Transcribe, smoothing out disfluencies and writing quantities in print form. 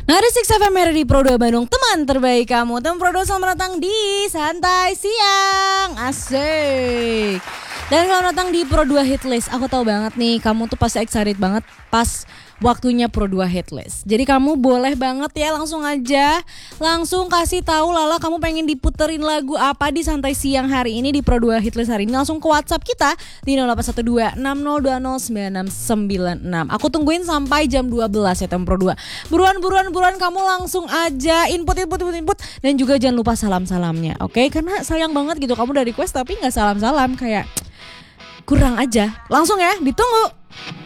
Nah, ada Six FM di Pro 2 Bandung, teman terbaik kamu. Teman Pro 2, selamat datang di Santai Siang. Asik. Dan selamat datang di Pro 2 Hitlist. Aku tahu banget nih, kamu tuh pasti excited banget pas waktunya Pro 2 Hitlist. Jadi kamu boleh banget ya langsung kasih tahu Lala kamu pengen diputerin lagu apa di Santai Siang hari ini di Pro 2 Hitlist hari ini. Langsung ke WhatsApp kita di 0812 6020 9696. Aku tungguin sampai jam 12 ya, Tem Pro 2. Buruan kamu langsung aja input dan juga jangan lupa salam-salamnya. Oke? Karena sayang banget gitu kamu udah request tapi enggak salam-salam, kayak kurang aja. Langsung ya, ditunggu.